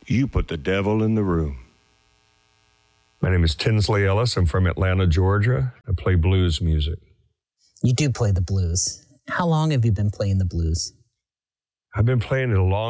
You put the devil in the room. My name is Tinsley Ellis. I'm from Atlanta, Georgia. I play blues music. You do play the blues. How long have you been playing the blues? I've been playing it a long